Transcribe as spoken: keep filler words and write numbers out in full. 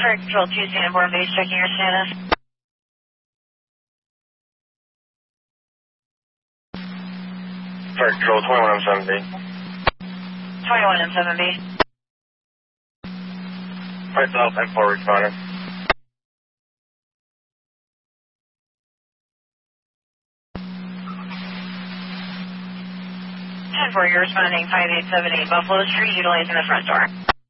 Fire Control two, Sanborn Base, checking your status. Fire Control twenty-one M seven B. twenty-one M seven B. Myself and four responding. ten four, you're responding five eight seven eight Buffalo Street, utilizing the front door.